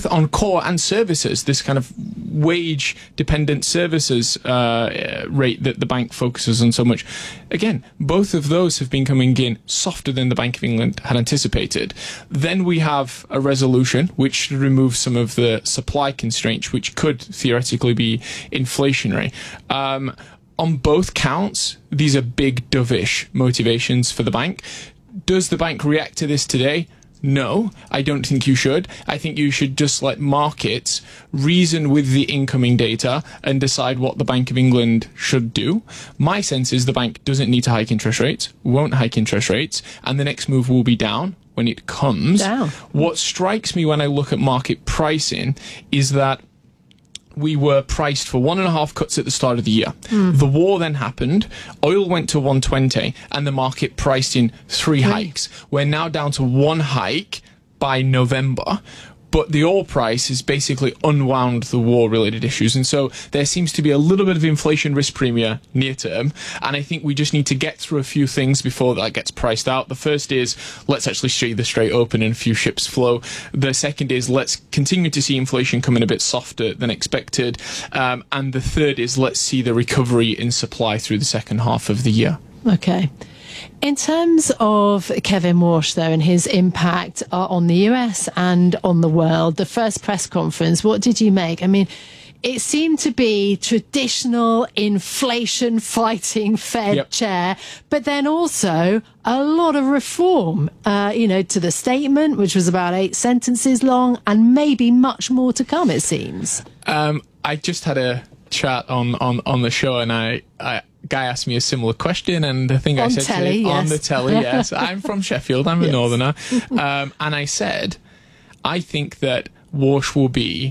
both on core and services, this kind of wage-dependent services rate that the bank focuses on so much. Again, both of those have been coming in softer than the Bank of England had anticipated. Then we have a resolution which should remove some of the supply constraints, which could theoretically be inflationary. On both counts, these are big dovish motivations for the bank. Does the bank react to this today? No, I don't think you should. I think you should just let markets reason with the incoming data and decide what the Bank of England should do. My sense is the bank doesn't need to hike interest rates, won't hike interest rates, and the next move will be down when it comes. Down. What strikes me when I look at market pricing is that we were priced for 1.5 cuts at the start of the year. The war then happened, oil went to 120, and the market priced in 3 hikes. We're now down to 1 hike by November, but the oil price has basically unwound the war-related issues, and so there seems to be a little bit of inflation risk premium near term, and I think we just need to get through a few things before that gets priced out. The first is, let's actually see the Strait open and a few ships flow. The second is, let's continue to see inflation come in a bit softer than expected, and the third is, let's see the recovery in supply through the second half of the year. Okay. In terms of Kevin Warsh, though, and his impact on the US and on the world, the first press conference, what did you make? I mean, it seemed to be traditional inflation-fighting Fed chair, but then also a lot of reform, to the statement, which was about 8 sentences long, and maybe much more to come, it seems. I just had a chat on the show, and a guy asked me a similar question, and I think I said telly, to him, yes. on the telly, yes. I'm from Sheffield, I'm a northerner, and I said, I think that Warsh will be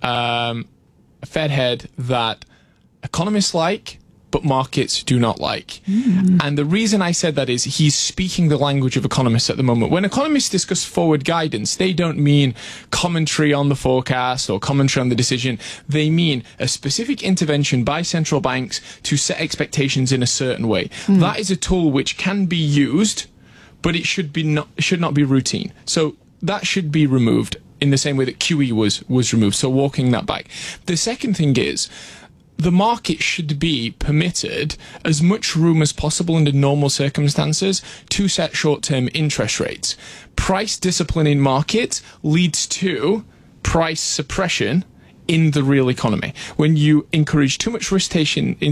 a Fed head that economists like, but markets do not like. And the reason I said that is he's speaking the language of economists at the moment. When economists discuss forward guidance, they don't mean commentary on the forecast or commentary on the decision. They mean a specific intervention by central banks to set expectations in a certain way. That is a tool which can be used, but it should not be routine. So that should be removed in the same way that QE was removed. So walking that back. The second thing is, the market should be permitted as much room as possible under normal circumstances to set short-term interest rates. Price discipline in markets leads to price suppression in the real economy. When you encourage too much risk-taking in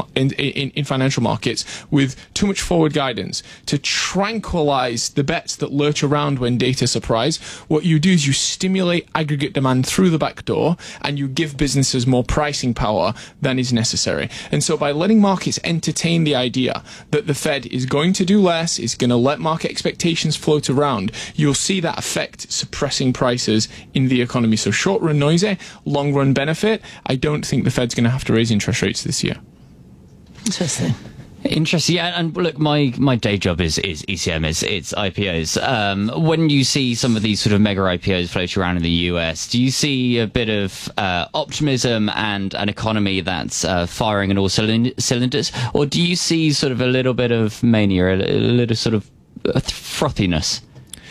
financial markets with too much forward guidance to tranquilize the bets that lurch around when data surprise, what you do is you stimulate aggregate demand through the back door and you give businesses more pricing power than is necessary. And so by letting markets entertain the idea that the Fed is going to do less, is going to let market expectations float around, you'll see that effect suppressing prices in the economy. So short-run noisy, long-run benefit. I don't think the Fed's going to have to raise interest rates this year. Interesting. Interesting, yeah. And look, my day job is ECM, it's IPOs. When you see some of these sort of mega IPOs floating around in the US, do you see a bit of optimism and an economy that's firing on all cylinders, or do you see sort of a little bit of mania, a little sort of frothiness?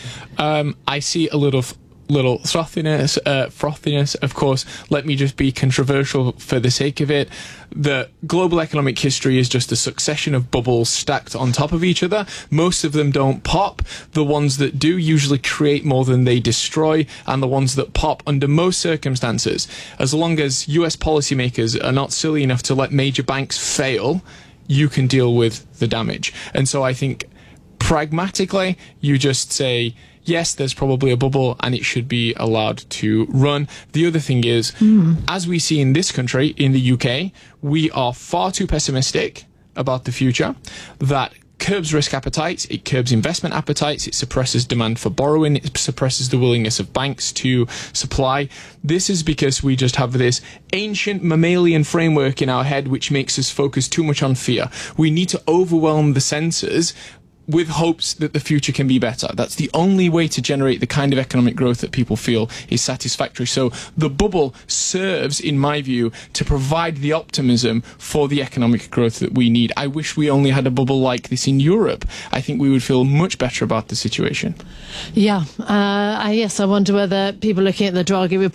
I see a little frothiness, of course. Let me just be controversial for the sake of it. The global economic history is just a succession of bubbles stacked on top of each other. Most of them don't pop. The ones that do usually create more than they destroy, and the ones that pop under most circumstances, as long as US policymakers are not silly enough to let major banks fail, you can deal with the damage. And so I think pragmatically, you just say, yes, there's probably a bubble and it should be allowed to run. The other thing is, as we see in this country, in the UK, we are far too pessimistic about the future. That curbs risk appetites, it curbs investment appetites, it suppresses demand for borrowing, it suppresses the willingness of banks to supply. This is because we just have this ancient mammalian framework in our head which makes us focus too much on fear. We need to overwhelm the senses with hopes that the future can be better. That's the only way to generate the kind of economic growth that people feel is satisfactory. So the bubble serves, in my view, to provide the optimism for the economic growth that we need. I wish we only had a bubble like this in Europe. I think we would feel much better about the situation. Yeah. Yes, I wonder whether people looking at the Draghi report